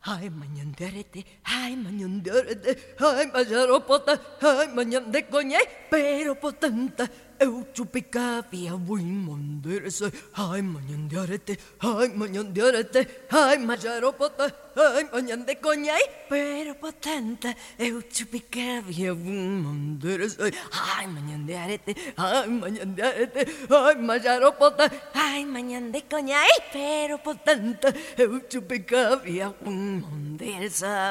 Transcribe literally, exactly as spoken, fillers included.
Ai mañanderete, ai mañanderete, ai majaropota, ai mañande coñei, pero potenta, eu chupicavia wimonderese, ai mañanderete, ai mañanderete, ai majaropota, ai mañande coñei, pero potenta, eu chupicavia wimonderese, ai mañanderete, ai mañanderete, ai majaropota, ai mañande coñei, pero potenta, eu chupicavia wimonderese.